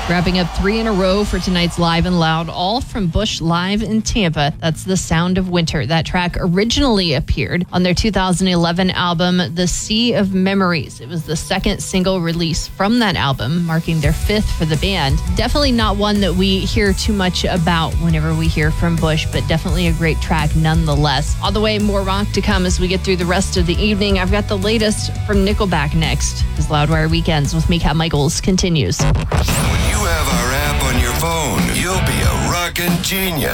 Wrapping up 3 in a row for tonight's Live and Loud, all from Bush Live in Tampa. That's The Sound of Winter. That track originally appeared on their 2011 album, The Sea of Memories. It was the second single release from that album, marking their 5th for the band. Definitely not one that we hear too much about whenever we hear from Bush, but definitely a great track nonetheless. All the way, more rock to come as we get through the rest of the evening. I've got the latest from Nickelback next, as Loudwire Weekends with me, Kat Michaels, continues. When you have our app on your phone, you'll be a rockin' genius.